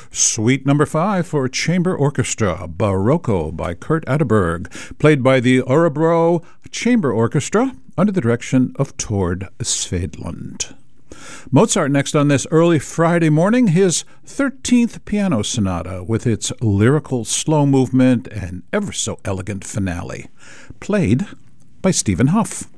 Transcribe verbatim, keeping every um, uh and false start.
Suite number five for chamber orchestra, Barocco by Kurt Atterberg, played by the Örebro Chamber Orchestra under the direction of Tord Svedlund. Mozart next on this early Friday morning, his thirteenth Piano Sonata with its lyrical slow movement and ever so elegant finale, played by Stephen Hough.